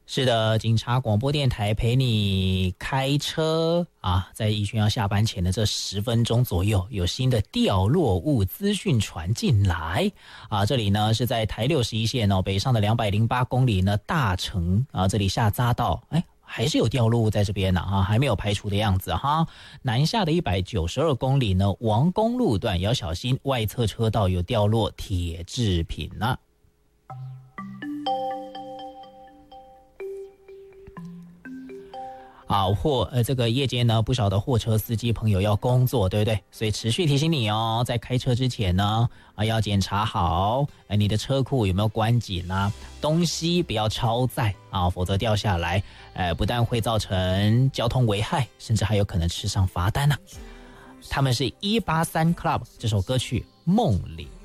是的，警察广播电台陪你开车啊，在义轩要下班前的这10分钟左右，有新的掉落物资讯传进来啊。这里呢是在台61线哦，北上的208公里呢，大城啊，这里下匝道，还是有掉落物在这边呢啊，还没有排除的样子哈。南下的192公里呢，王公路段也要小心，外侧车道有掉落铁制品呢。啊，这个夜间呢，不少的货车司机朋友要工作，对不对？所以持续提醒你哦，在开车之前呢，要检查好，你的车库有没有关紧啊？东西不要超载啊，否则掉下来，不但会造成交通危害，甚至还有可能吃上罚单呢。他们是183 Club 这首歌曲《梦里》。